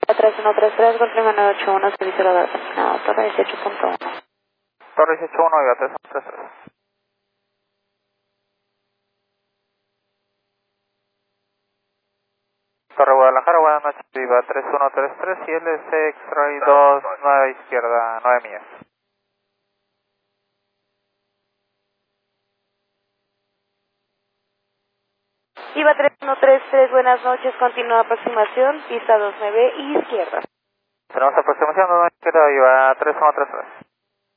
3133, confirma 981, servicio de la no, Torre 18.1. Torre 18.1, Viva 3133. Torre Guadalajara, buenas noches, Viva 3133, y LC X-Ray 29 izquierda, 9 millas. Viva 3133, buenas noches, continúa aproximación, pista 29 izquierda. Tenemos aproximación 29 izquierda, Viva 3133.